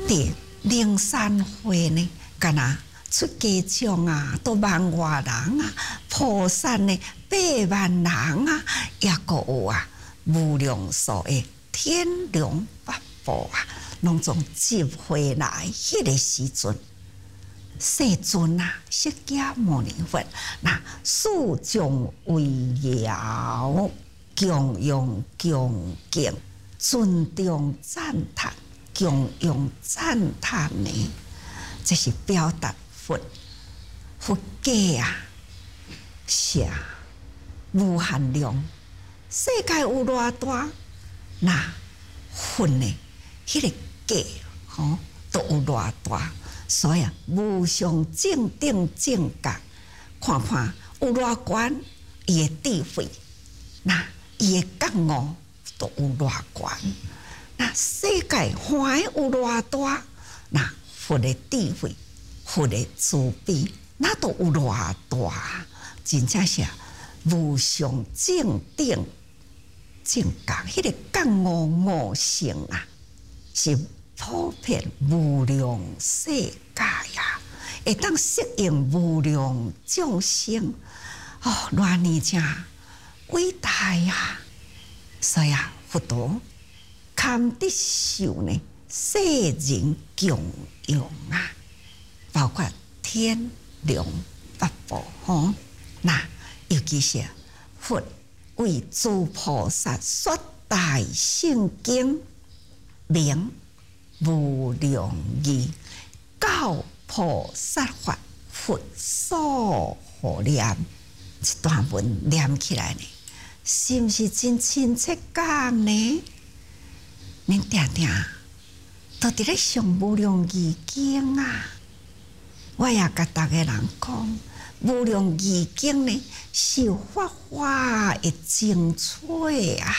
伫灵山会呢，敢若出家众啊，都万外人啊，菩萨呢8万人啊，也个有啊无量数的天龙八部啊，拢总集会来。迄个时阵，世尊啊，释迦牟尼佛，那四众围绕，供养恭敬，尊重赞叹，供养赞叹呢，这是表达佛家啊，是无限量。世界有偌大，那佛呢？迄个价都有偌大，所以无上正等正觉，看看有偌悬，伊的智慧，那伊的觉悟都有偌悬。那世界环有偌大，那佛的智慧，佛的慈悲，那都有偌大，真正是无上正等正觉，迄个觉悟悟性啊，是普遍无量世界呀，会当适应无量众生。哦，偌尼正伟大呀！所以啊，佛陀堪得受呢世人供养啊，包括天龙八部那尤其是佛为诸菩萨说大圣经，名无量义，教菩萨法，佛所护念。这段文念起来呢，是毋是真亲切感呢？恁定定都伫咧上无量义经啊！我也甲大家人讲，无量义经呢是法华的精粹啊！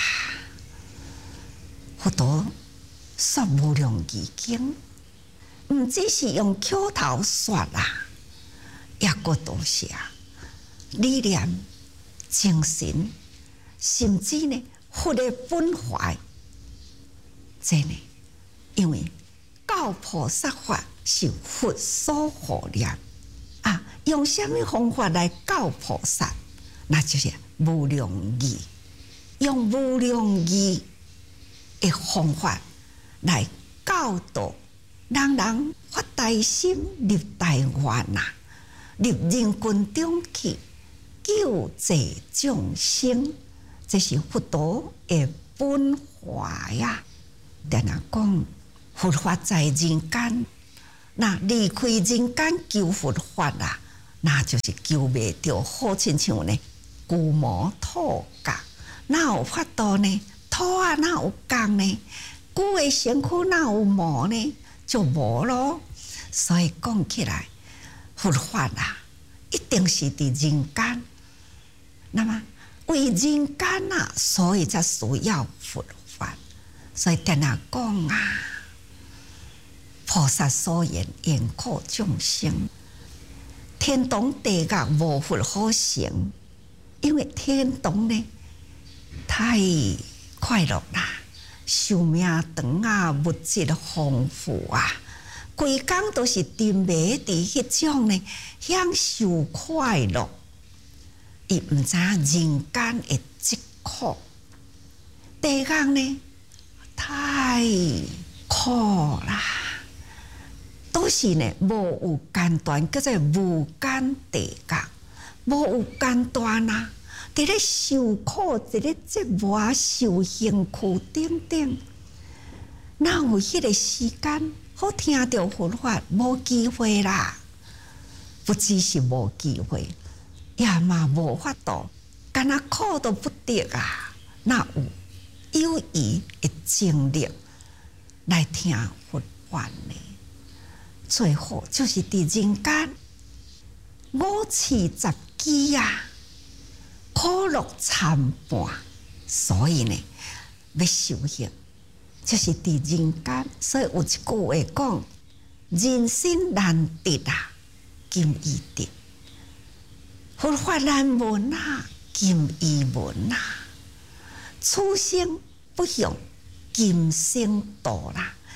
佛陀说无量义经，毋只是用口头说啦，也个都是理念、精神，甚至呢，佛的本怀，真呢，因为教菩萨法是佛所护念啊，用什么方法来教菩萨？那就是无量义，用无量义的方法来教导人人发大心入大愿呐，入人群中去。救济众生，这是佛陀的本怀呀。定定讲，佛法在人间，那离开人间求佛法啦，那就是求袂到。好亲像呢，牛毛土角，哪有法度呢？土啊，哪有角呢？牛的身躯哪有毛呢？就无咯。所以讲起来，佛法啊，一定是伫人间。那么为人间啊，所以才需要佛法。所以定定讲啊，菩萨所言严苦众生，天堂地狱无佛好成。因为天堂呢太快乐啦，寿命长啊，物质丰富啊，规工都是沉迷伫迄种呢享受快乐。伊毋知人间的疾苦，地狱呢太苦啦，都是呢无有间断，叫做无间地狱，无有间断啊！伫咧受苦，伫咧折磨、受刑苦等等，哪有迄个时间好听到佛法？无机会啦，不只是无机会。也嘛无法度，干那苦都不得啊！那有余的精力来听佛法呢？最好就是伫人间五气十机啊，苦乐参半，所以呢，要修行，就是伫人间。所以有一句话讲：人生难得啊，今已得。佛法难闻啊，今已闻啊；此生不用，今生度啦。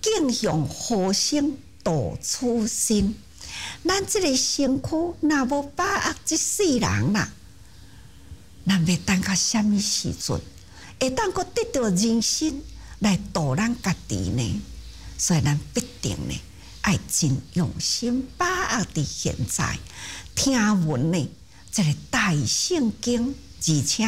敬向好生度初心。咱这个身躯若无把握这世人啦，咱要等到什么时阵，会当阁得到人生来度咱家己呢？所以咱必定呢，爱真用心把握伫现在听闻呢，这个大圣经，而且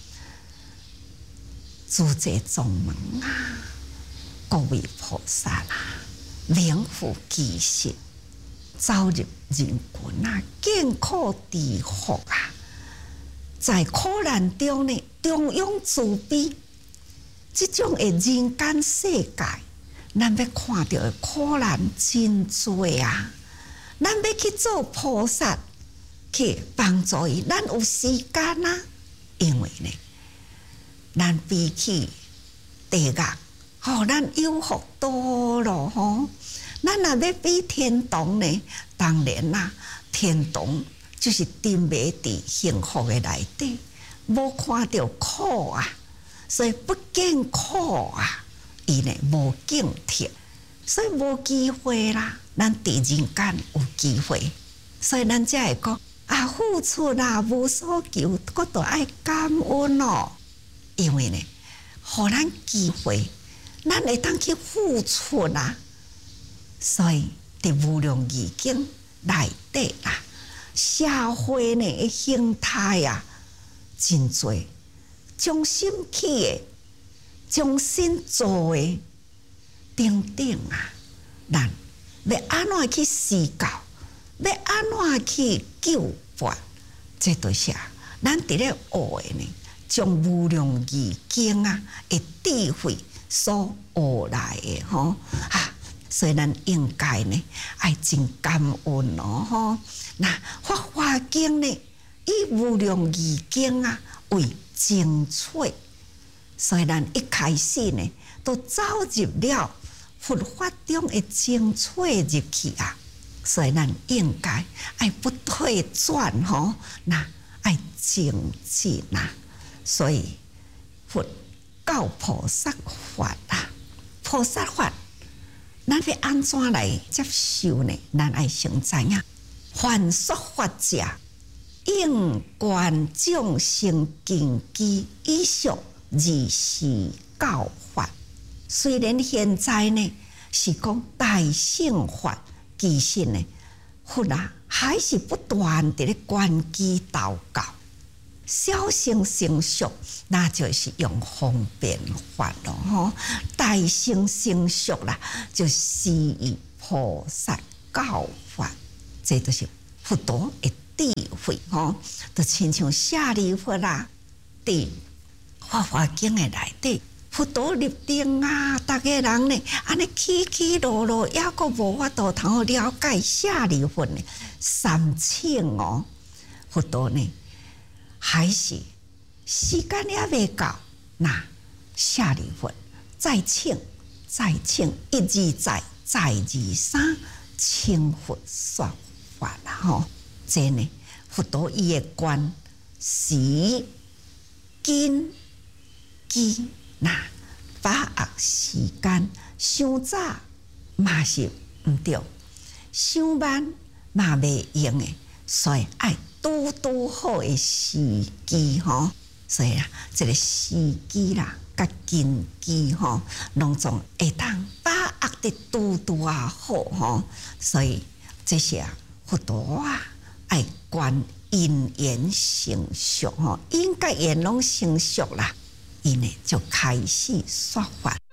诸界宗门啊，各位菩萨啊，名副其实，走入人群啊，见苦知福啊，在苦难中呢，中庸慈悲，这种的人间世界，咱要看到的苦难真多啊！咱要去做菩萨，去帮助伊，咱有时间啊，因为呢，咱比起地狱，咱有福多咯吼。咱若要比天堂呢，当然啦，天堂就是沉迷伫幸福的内底，无看到苦啊，所以不见苦啊，伊呢无警惕，所以无机会啦。咱伫人间有机会，所以咱才会讲啊，付出啊无所求，我都爱感恩哦。因为呢，互咱机会，咱会当去付出啊。所以伫无量义经内底啊，社会呢的形态啊，真多，将心起的，将心做的，等等啊，咱要安怎去思考，要安怎去救拔，这都是咱伫咧学的呢，将无量义经啊的智慧所学来的吼啊。所以咱应该呢，爱真感恩咯吼。那《法华经》呢，以无量义经啊为精粹，所以咱一开始呢，都走入了佛法中的精粹入去啊。所以咱应该爱不退转吼，那爱精进啊。所以佛教菩萨法啊，菩萨法。咱要安怎来接受呢？咱爱先知影，凡说法者，应观众生根基以上而是教法。虽然现在呢是讲大乘法，其实呢，佛啊还是不断地咧观基祷告。小乘成熟，那就是用方便法咯吼；大乘成熟啦，就是以菩萨教法，这都是佛陀的智慧吼。就亲像舍利弗啦，伫《法华经》的内底，佛陀入定啊，逐个人呢，安尼起起落落，抑阁无法度通了解舍利弗呢三乘哦，佛陀呢。还是时间也未到，那舍利弗再请，一而再，再而三，请佛说法啦吼。这呢，佛陀伊的观时根基，那把握时间，伤早嘛是毋对，伤慢嘛袂用的，所以爱。拄好的时机吼，所以啦，这个时机啦，甲根基吼，拢总会当把握得拄啊好吼，所以这些佛陀啊，爱观因缘成熟吼，应该缘拢成熟啦，伊呢就开始说法。